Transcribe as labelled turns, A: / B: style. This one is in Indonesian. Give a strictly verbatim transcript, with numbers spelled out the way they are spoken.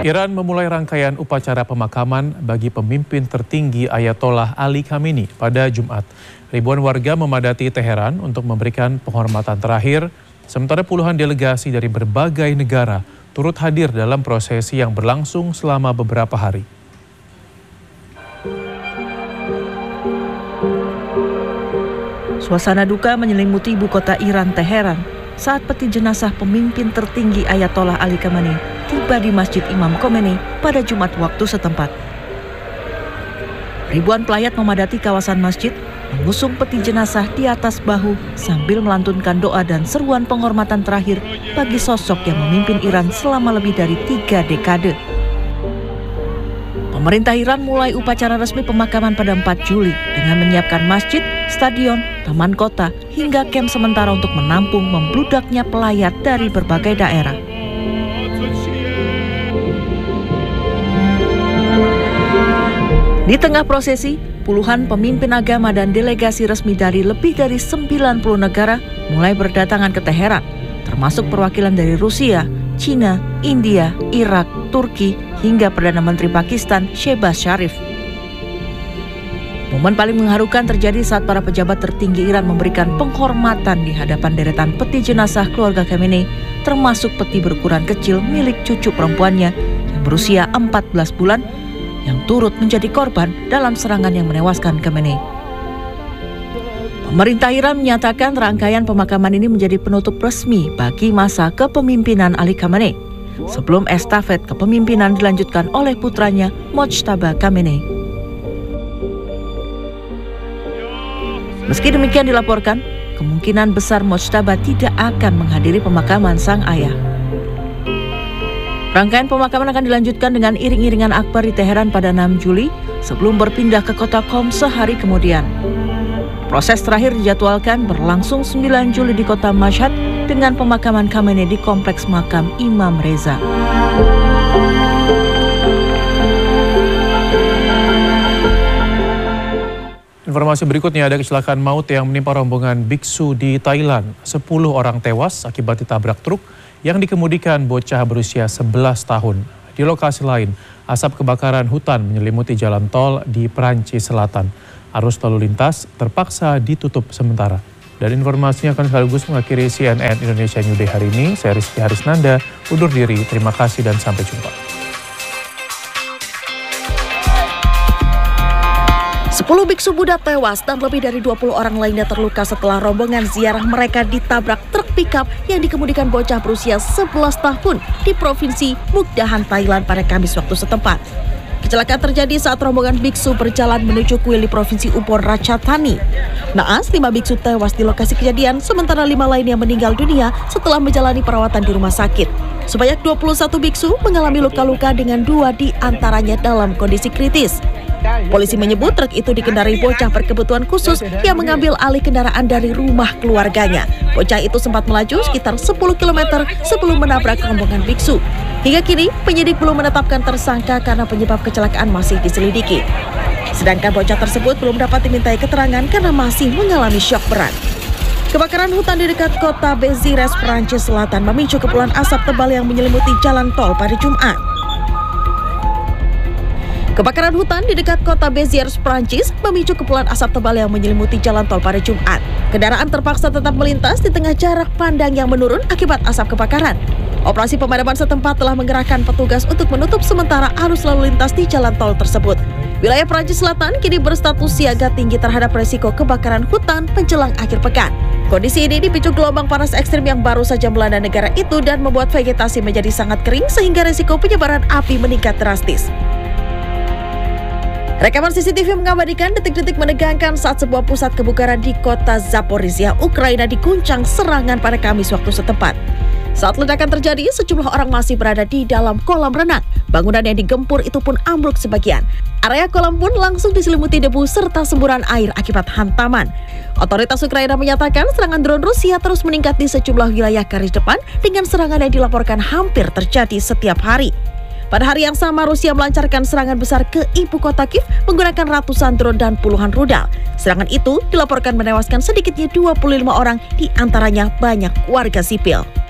A: Iran memulai rangkaian upacara pemakaman bagi pemimpin tertinggi Ayatollah Ali Khamenei pada Jumat. Ribuan warga memadati Teheran untuk memberikan penghormatan terakhir, sementara puluhan delegasi dari berbagai negara turut hadir dalam prosesi yang berlangsung selama beberapa hari.
B: Suasana duka menyelimuti ibu kota Iran, Teheran, saat peti jenazah pemimpin tertinggi Ayatollah Ali Khamenei tiba di Masjid Imam Khomeini pada Jumat waktu setempat. Ribuan pelayat memadati kawasan masjid, mengusung peti jenazah di atas bahu sambil melantunkan doa dan seruan penghormatan terakhir bagi sosok yang memimpin Iran selama lebih dari tiga dekade. Pemerintah Iran mulai upacara resmi pemakaman pada empat Juli dengan menyiapkan masjid, stadion, taman kota, hingga kamp sementara untuk menampung membludaknya pelayat dari berbagai daerah. Di tengah prosesi, puluhan pemimpin agama dan delegasi resmi dari lebih dari sembilan puluh negara mulai berdatangan ke Teheran, termasuk perwakilan dari Rusia, Cina, India, Irak, Turki, hingga Perdana Menteri Pakistan Shehbaz Sharif. Momen paling mengharukan terjadi saat para pejabat tertinggi Iran memberikan penghormatan di hadapan deretan peti jenazah keluarga Khamenei, termasuk peti berukuran kecil milik cucu perempuannya yang berusia empat belas bulan, yang turut menjadi korban dalam serangan yang menewaskan Khamenei. Pemerintah Iran menyatakan rangkaian pemakaman ini menjadi penutup resmi bagi masa kepemimpinan Ali Khamenei, sebelum estafet kepemimpinan dilanjutkan oleh putranya Mojtaba Khamenei. Meski demikian dilaporkan, kemungkinan besar Mojtaba tidak akan menghadiri pemakaman sang ayah. Rangkaian pemakaman akan dilanjutkan dengan iring-iringan akbar di Teheran pada enam Juli sebelum berpindah ke kota Qom sehari kemudian. Proses terakhir dijadwalkan berlangsung sembilan Juli di kota Mashhad dengan pemakaman Khamenei di kompleks makam Imam Reza.
A: Informasi berikutnya, ada kecelakaan maut yang menimpa rombongan biksu di Thailand. Sepuluh orang tewas akibat ditabrak truk yang dikemudikan bocah berusia sebelas tahun. Di lokasi lain, asap kebakaran hutan menyelimuti jalan tol di Perancis Selatan. Arus lalu lintas terpaksa ditutup sementara. Dan informasinya akan sekaligus mengakhiri C N N Indonesia New Day hari ini. Saya Rizky Harisnanda, undur diri. Terima kasih dan sampai jumpa.
C: Sepuluh biksu Buddha tewas dan lebih dari dua puluh orang lainnya terluka setelah rombongan ziarah mereka ditabrak truk pickup yang dikemudikan bocah berusia sebelas tahun di Provinsi Mukdahan, Thailand pada Kamis waktu setempat. Kecelakaan terjadi saat rombongan biksu berjalan menuju kuil di Provinsi Ubon Ratchathani. Naas, lima biksu tewas di lokasi kejadian, sementara lima lainnya meninggal dunia setelah menjalani perawatan di rumah sakit. Sebanyak dua puluh satu biksu mengalami luka-luka dengan dua di antaranya dalam kondisi kritis. Polisi menyebut truk itu dikendarai bocah berkebutuhan khusus yang mengambil alih kendaraan dari rumah keluarganya. Bocah itu sempat melaju sekitar sepuluh kilometer sebelum menabrak rombongan biksu. Hingga kini, penyidik belum menetapkan tersangka karena penyebab kecelakaan masih diselidiki. Sedangkan bocah tersebut belum dapat dimintai keterangan karena masih mengalami syok berat. Kebakaran hutan di dekat kota Béziers, Perancis Selatan memicu kepulan asap tebal yang menyelimuti jalan tol pada Jumat. Kebakaran hutan di dekat kota Béziers, Prancis memicu kepulan asap tebal yang menyelimuti jalan tol pada Jumat. Kendaraan terpaksa tetap melintas di tengah jarak pandang yang menurun akibat asap kebakaran. Operasi pemadaman setempat telah mengerahkan petugas untuk menutup sementara arus lalu lintas di jalan tol tersebut. Wilayah Prancis Selatan kini berstatus siaga tinggi terhadap resiko kebakaran hutan menjelang akhir pekan. Kondisi ini dipicu gelombang panas ekstrim yang baru saja melanda negara itu dan membuat vegetasi menjadi sangat kering sehingga resiko penyebaran api meningkat drastis. Rekaman C C T V mengabadikan detik-detik menegangkan saat sebuah pusat kebugaran di kota Zaporizhia, Ukraina diguncang serangan pada Kamis waktu setempat. Saat ledakan terjadi, sejumlah orang masih berada di dalam kolam renang. Bangunan yang digempur itu pun ambruk sebagian. Area kolam pun langsung diselimuti debu serta semburan air akibat hantaman. Otoritas Ukraina menyatakan serangan drone Rusia terus meningkat di sejumlah wilayah garis depan dengan serangan yang dilaporkan hampir terjadi setiap hari. Pada hari yang sama, Rusia melancarkan serangan besar ke ibu kota Kiev menggunakan ratusan drone dan puluhan rudal. Serangan itu dilaporkan menewaskan sedikitnya dua puluh lima orang, di antaranya banyak warga sipil.